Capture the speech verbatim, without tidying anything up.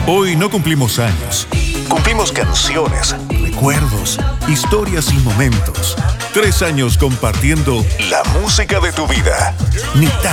Hoy no cumplimos años. Cumplimos canciones, recuerdos, historias y momentos. Tres años compartiendo la música de tu vida. Ni tan